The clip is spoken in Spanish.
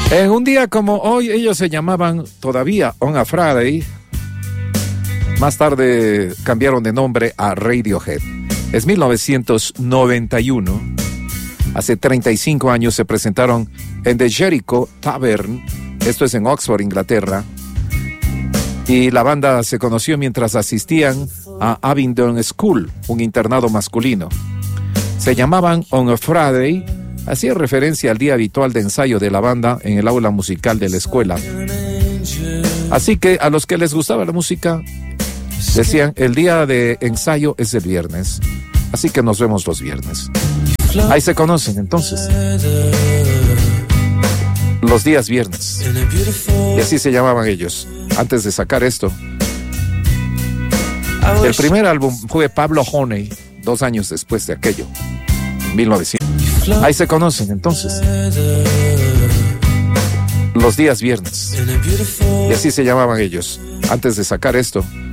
En un día como hoy, ellos se llamaban todavía On a Friday. Más tarde cambiaron de nombre a Radiohead. Es 1991. Hace 35 años se presentaron en The Jericho Tavern. Esto es en Oxford, Inglaterra. Y la banda se conoció mientras asistían a Abingdon School, un internado masculino. Se llamaban On a Friday. Hacía referencia al día habitual de ensayo de la banda en el aula musical de la escuela. Así que a los que les gustaba la música decían, el día de ensayo es el viernes, así que nos vemos los viernes. Ahí se conocen entonces, los días viernes. Y así se llamaban ellos antes de sacar esto. El primer álbum fue Pablo Honey, 2 años después de aquello, 1900. Ahí se conocen entonces, los días viernes. Y así se llamaban ellos antes de sacar esto.